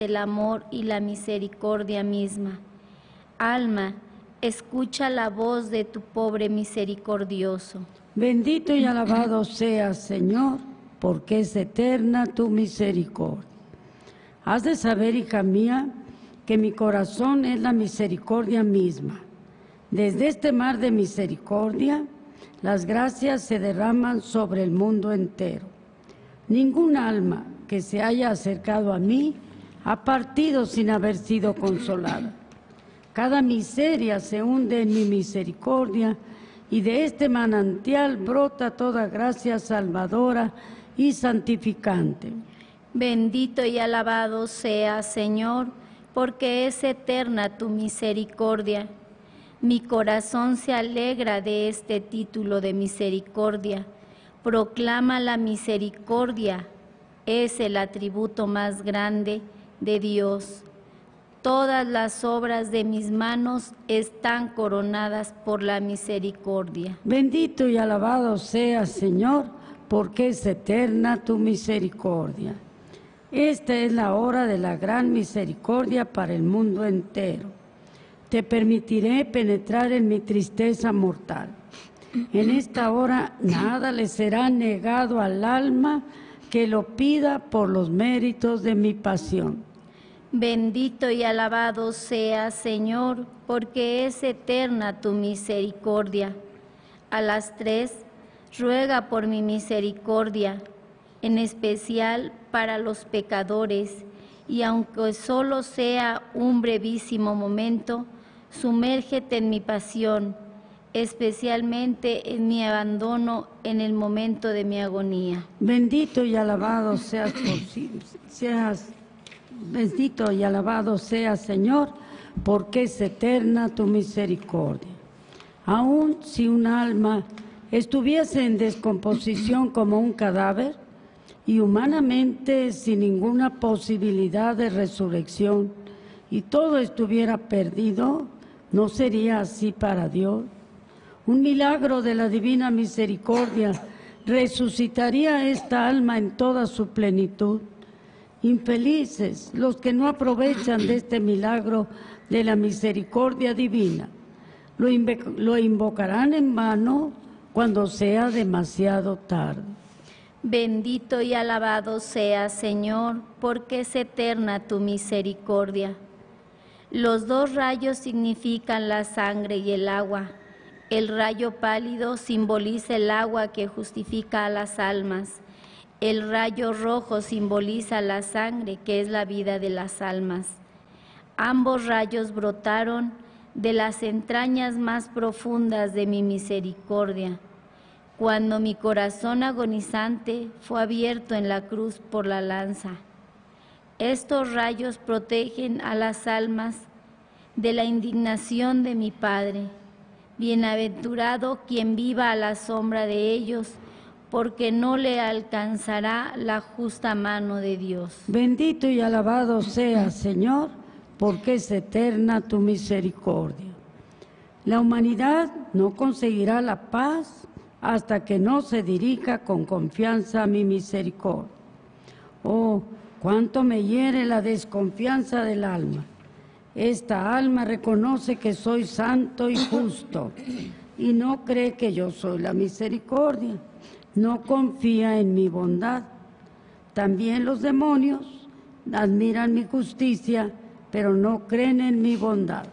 el amor y la misericordia misma. Alma, escucha la voz de tu pobre misericordioso. Bendito y alabado seas, Señor, porque es eterna tu misericordia. Has de saber, hija mía, que mi corazón es la misericordia misma. Desde este mar de misericordia, las gracias se derraman sobre el mundo entero. Ningún alma que se haya acercado a mí ha partido sin haber sido consolada. Cada miseria se hunde en mi misericordia y de este manantial brota toda gracia salvadora y santificante. Bendito y alabado sea, Señor, porque es eterna tu misericordia. Mi corazón se alegra de este título de misericordia. Proclama la misericordia, es el atributo más grande de Dios. Todas las obras de mis manos están coronadas por la misericordia. Bendito y alabado seas, Señor, porque es eterna tu misericordia. Esta es la hora de la gran misericordia para el mundo entero. Te permitiré penetrar en mi tristeza mortal. En esta hora nada le será negado al alma que lo pida por los méritos de mi pasión. Bendito y alabado sea, Señor, porque es eterna tu misericordia. A las 3, ruega por mi misericordia, en especial para los pecadores, y aunque solo sea un brevísimo momento, sumérgete en mi pasión, especialmente en mi abandono en el momento de mi agonía. Bendito y alabado bendito y alabado seas, Señor, porque es eterna tu misericordia. Aun si un alma estuviese en descomposición como un cadáver y humanamente sin ninguna posibilidad de resurrección y todo estuviera perdido, ¿no sería así para Dios? Un milagro de la divina misericordia resucitaría esta alma en toda su plenitud. Infelices los que no aprovechan de este milagro de la misericordia divina. Lo invocarán en vano cuando sea demasiado tarde. Bendito y alabado sea, Señor, porque es eterna tu misericordia. Los 2 rayos significan la sangre y el agua. El rayo pálido simboliza el agua que justifica a las almas. El rayo rojo simboliza la sangre, que es la vida de las almas. Ambos rayos brotaron de las entrañas más profundas de mi misericordia, cuando mi corazón agonizante fue abierto en la cruz por la lanza. Estos rayos protegen a las almas de la indignación de mi Padre. Bienaventurado quien viva a la sombra de ellos, porque no le alcanzará la justa mano de Dios. Bendito y alabado seas, Señor, porque es eterna tu misericordia. La humanidad no conseguirá la paz hasta que no se dirija con confianza a mi misericordia. Oh, cuánto me hiere la desconfianza del alma. Esta alma reconoce que soy santo y justo y no cree que yo soy la misericordia. No confía en mi bondad. También los demonios admiran mi justicia, pero no creen en mi bondad.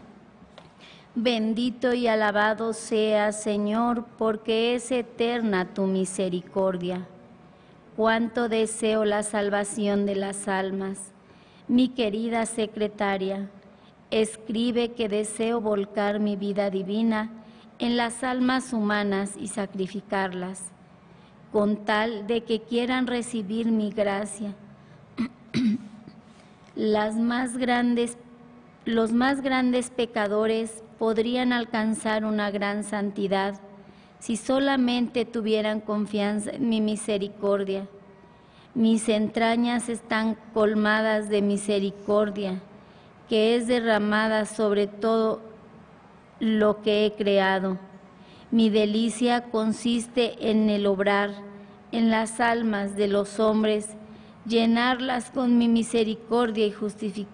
Bendito y alabado sea, Señor, porque es eterna tu misericordia. Cuánto deseo la salvación de las almas. Mi querida secretaria, escribe que deseo volcar mi vida divina en las almas humanas y sacrificarlas, con tal de que quieran recibir mi gracia. Los más grandes pecadores podrían alcanzar una gran santidad si solamente tuvieran confianza en mi misericordia. Mis entrañas están colmadas de misericordia, que es derramada sobre todo lo que he creado. Mi delicia consiste en el obrar en las almas de los hombres llenarlas con mi misericordia y